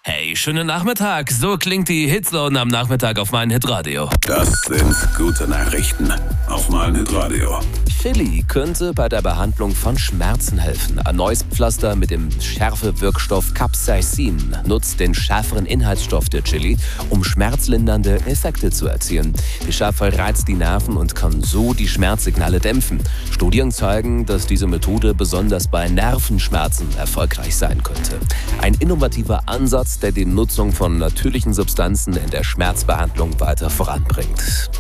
Hey, schönen Nachmittag. So klingt die Hitzone am Nachmittag auf mein Hitradio. Das sind gute Nachrichten auf mein Hitradio. Chili könnte bei der Behandlung von Schmerzen helfen. Ein neues Pflaster mit dem Schärfewirkstoff Capsaicin nutzt den schärferen Inhaltsstoff der Chili, um schmerzlindernde Effekte zu erzielen. Die Schärfe reizt die Nerven und kann so die Schmerzsignale dämpfen. Studien zeigen, dass diese Methode besonders bei Nervenschmerzen erfolgreich sein könnte. Ein innovativer Ansatz, der die Nutzung von natürlichen Substanzen in der Schmerzbehandlung weiter voranbringt.